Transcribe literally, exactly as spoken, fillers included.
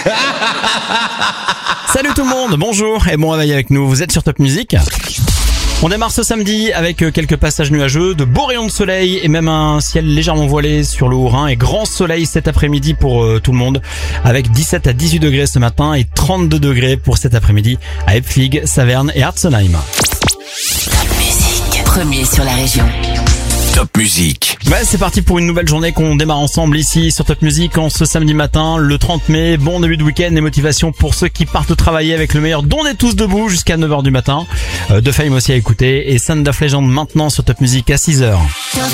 Salut tout le monde, bonjour et bon réveil avec nous, vous êtes sur Top Music. On démarre ce samedi avec quelques passages nuageux, de beaux rayons de soleil et même un ciel légèrement voilé sur le Haut-Rhin et grand soleil cet après-midi pour euh, tout le monde avec dix-sept à dix-huit degrés ce matin et trente-deux degrés pour cet après-midi à Epfig, Saverne et Artsenheim. Top Music, premier sur la région. Top Music. Ouais, c'est parti pour une nouvelle journée qu'on démarre ensemble ici sur Top Music en ce samedi matin, le trente mai. Bon début de week-end et motivation pour ceux qui partent travailler avec le meilleur dont on est tous debout jusqu'à neuf heures du matin. Euh, de Fame aussi à écouter et Sound of Legend maintenant sur Top Music à six heures. Top